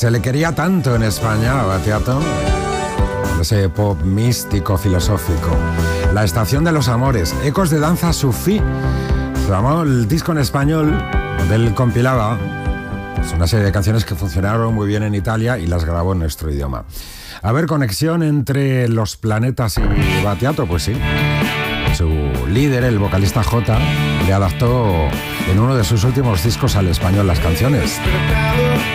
Se le quería tanto en España a Battiato, ese pop místico, filosófico. La estación de los amores, ecos de danza sufí. Se llamó el disco en español, donde él compilaba una serie de canciones que funcionaron muy bien en Italia y las grabó en nuestro idioma. A ver, conexión entre los planetas y Battiato, pues sí. Su líder, el vocalista Jota, le adaptó en uno de sus últimos discos al español las canciones.